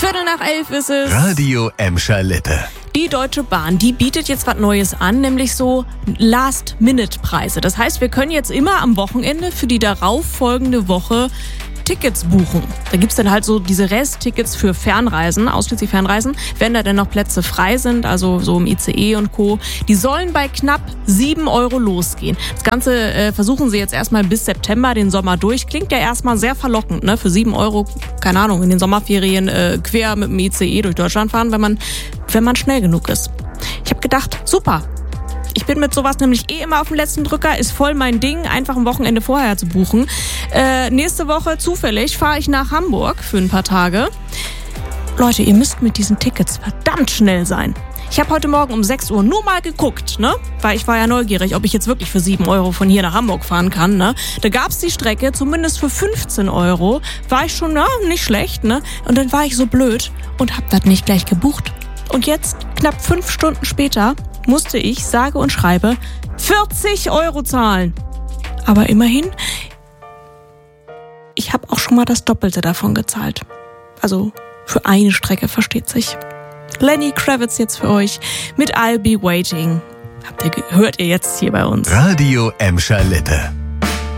11:15 ist es. Radio Emscher Lippe. Die Deutsche Bahn, die bietet jetzt was Neues an, nämlich so Last-Minute-Preise. Das heißt, wir können jetzt immer am Wochenende für die darauffolgende Woche Tickets buchen. Da gibt's dann halt so diese Resttickets für Fernreisen, ausschließlich Fernreisen, wenn da denn noch Plätze frei sind, also so im ICE und Co. Die sollen bei knapp 7 € losgehen. Das Ganze versuchen sie jetzt erstmal bis September, den Sommer durch. Klingt ja erstmal sehr verlockend, ne? Für 7 €, keine Ahnung, in den Sommerferien quer mit dem ICE durch Deutschland fahren, wenn man schnell genug ist. Ich habe gedacht, super. Ich bin mit sowas nämlich immer auf dem letzten Drücker, ist voll mein Ding, einfach ein Wochenende vorher zu buchen. Nächste Woche zufällig fahre ich nach Hamburg für ein paar Tage. Leute, ihr müsst mit diesen Tickets verdammt schnell sein. Ich habe heute Morgen um 6 Uhr nur mal geguckt, ne? Weil ich war ja neugierig, ob ich jetzt wirklich für 7 € von hier nach Hamburg fahren kann, ne? Da gab's die Strecke, zumindest für 15 €. War ich schon, nicht schlecht, ne? Und dann war ich so blöd und hab das nicht gleich gebucht. Und jetzt, knapp 5 Stunden später, musste ich, sage und schreibe, 40 € zahlen. Aber immerhin, ich habe auch schon mal das Doppelte davon gezahlt. Also für eine Strecke, versteht sich. Lenny Kravitz jetzt für euch mit I'll Be Waiting. Hört ihr jetzt hier bei uns. Radio Emscher Lippe.